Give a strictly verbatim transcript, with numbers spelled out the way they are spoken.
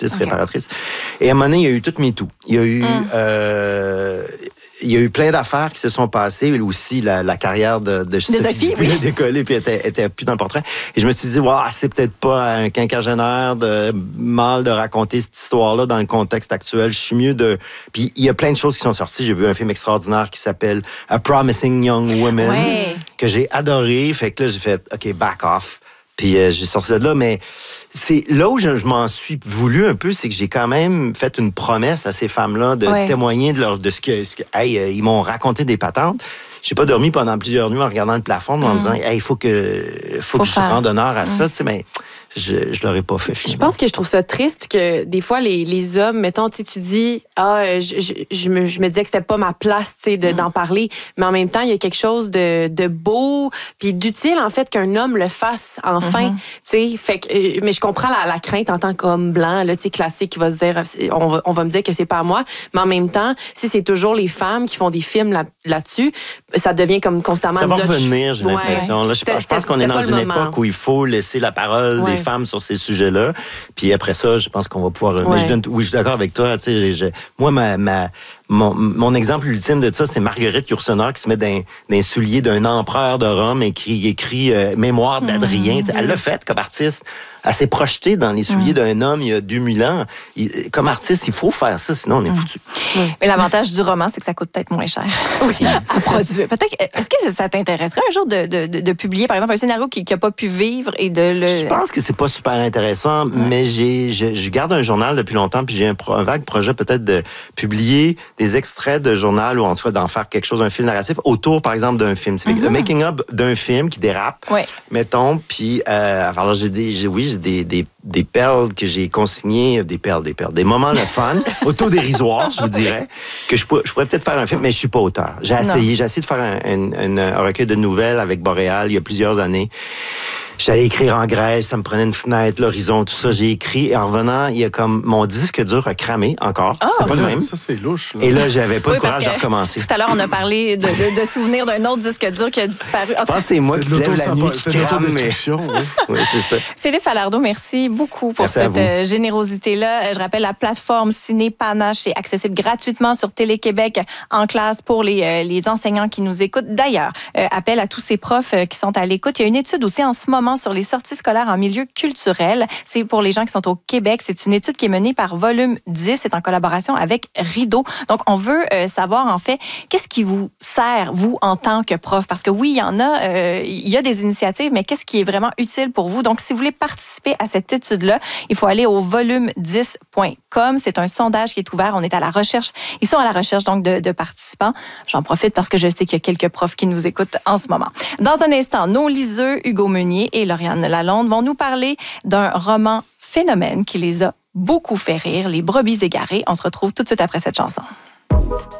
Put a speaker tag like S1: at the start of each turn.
S1: justice
S2: okay.
S1: réparatrice. Et à un moment donné, il y a eu tout MeToo. Il y a eu... Mm. Euh, il y a eu plein d'affaires qui se sont passées. Aussi, la, la carrière de, de, de Sophie Dupuis a décollé puis était, était plus dans le portrait. Et je me suis dit, wow, c'est peut-être pas un quinquagénaire de mal de raconter cette histoire-là dans le contexte actuel. Je suis mieux de... Puis il y a plein de choses qui sont sorties. J'ai vu un film extraordinaire qui s'appelle A Promising Young Woman,
S2: ouais.
S1: que j'ai adoré. Fait que là, j'ai fait, OK, back off. Puis euh, j'ai sorti de là, mais c'est là où je, je m'en suis voulu un peu, c'est que j'ai quand même fait une promesse à ces femmes-là de ouais. témoigner de, leur, de ce que... Ce que hey, euh, ils m'ont raconté des patentes. J'ai pas dormi pendant plusieurs nuits en regardant le plafond, mm. en me disant, hey, il faut que, faut, faut que je rende honneur à mm. ça, tu sais, mais... Je, je l'aurais pas fait finalement.
S3: Je pense que je trouve ça triste que des fois, les, les hommes, mettons, tu dis, ah, je, je, je, me, je me disais que c'était pas ma place de, mm. d'en parler, mais en même temps, il y a quelque chose de, de beau puis d'utile, en fait, qu'un homme le fasse enfin. Mm-hmm. Tu sais, fait que, mais je comprends la, la crainte en tant qu'homme blanc, là, tu sais, classique, qui va se dire, on va, on va me dire que c'est pas à moi, mais en même temps, si c'est toujours les femmes qui font des films là, là-dessus, ça devient comme constamment...
S1: Ça va revenir, j'ai ouais. l'impression. Là, je, je pense qu'on est dans une époque où il faut laisser la parole ouais. des femmes sur ces sujets-là. Puis après ça, je pense qu'on va pouvoir... Ouais. Mais je donne, oui, je suis d'accord avec toi. Tu sais, je, moi, ma, ma, mon, mon exemple ultime de ça, c'est Marguerite Yourcenar qui se met dans les souliers d'un empereur de Rome et qui écrit euh, Mémoire d'Adrien. Mmh. Elle l'a fait comme artiste. Elle s'est projetée dans les souliers mmh. d'un homme il y a deux mille ans. Il, comme artiste, il faut faire ça, sinon on est mmh. foutu.
S2: Mmh. Mais l'avantage du roman, c'est que ça coûte peut-être moins cher oui. à produire. Peut-être, est-ce que ça t'intéresserait un jour de, de, de, de publier, par exemple, un scénario qui n'a pas pu vivre et de le...
S1: Je pense que c'est pas super intéressant, ouais. mais j'ai, je, je garde un journal depuis longtemps, puis j'ai un, un vague projet peut-être de publier des extraits de journal ou en tout cas d'en faire quelque chose, un fil narratif, autour, par exemple, d'un film. C'est mm-hmm. le making-up d'un film qui dérape, ouais. mettons, puis euh, alors j'ai des, j'ai, oui, j'ai des, des, des perles que j'ai consignées, des perles, des perles, des moments de fun, autodérisoires, je vous dirais, que je pourrais, je pourrais peut-être faire un film, mais je suis pas auteur. J'ai essayé, non. j'ai essayé de faire un, un, un, un recueil de nouvelles avec Boréal il y a plusieurs années. J'allais écrire en Grèce, ça me prenait une fenêtre, l'horizon, tout ça. J'ai écrit et en revenant, il y a comme mon disque dur a cramé encore.
S4: Ah, c'est pas le même. Ça, c'est louche. Là.
S1: Et là, j'avais pas oui, le courage de recommencer.
S2: Tout à l'heure, on a parlé de, de, de souvenirs d'un autre disque dur qui a disparu.
S1: Je pense que c'est moi c'est qui lève la nuit, qui
S4: c'est
S1: crame.
S4: Mais... oui.
S1: oui, c'est ça.
S2: Philippe Falardeau, merci beaucoup pour
S1: merci
S2: cette générosité-là. Je rappelle, la plateforme Ciné Panache est accessible gratuitement sur Télé-Québec en classe pour les, les enseignants qui nous écoutent. D'ailleurs, euh, appel à tous ces profs qui sont à l'écoute. Il y a une étude aussi en ce moment sur les sorties scolaires en milieu culturel. C'est pour les gens qui sont au Québec. C'est une étude qui est menée par Volume dix. C'est en collaboration avec Rideau. Donc, on veut euh, savoir, en fait, qu'est-ce qui vous sert, vous, en tant que prof? Parce que oui, il y en a, euh, il y a des initiatives, mais qu'est-ce qui est vraiment utile pour vous? Donc, si vous voulez participer à cette étude-là, il faut aller au volume dix point com. C'est un sondage qui est ouvert. On est à la recherche. Ils sont à la recherche, donc, de, de participants. J'en profite parce que je sais qu'il y a quelques profs qui nous écoutent en ce moment. Dans un instant, nos liseux, Hugo Meunier et Lauriane Lalonde, vont nous parler d'un roman phénomène qui les a beaucoup fait rire, Les brebis égarées. On se retrouve tout de suite après cette chanson.